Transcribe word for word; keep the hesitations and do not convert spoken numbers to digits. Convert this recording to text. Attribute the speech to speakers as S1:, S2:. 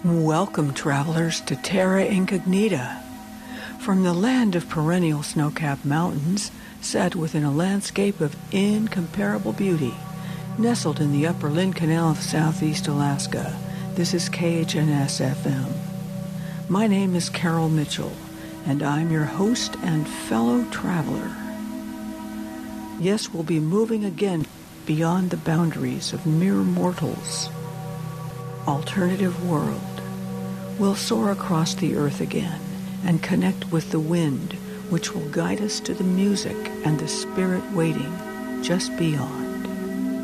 S1: Welcome, travelers, to Terra Incognita. From the land of perennial snow-capped mountains, set within a landscape of incomparable beauty, nestled in the upper Lynn Canal of southeast Alaska, this is K H N S F M. My name is Carol Mitchell, and I'm your host and fellow traveler. Yes, we'll be moving again beyond the boundaries of mere mortals. Alternative world. We'll soar across the earth again and connect with the wind, which will guide us to the music and the spirit waiting just beyond.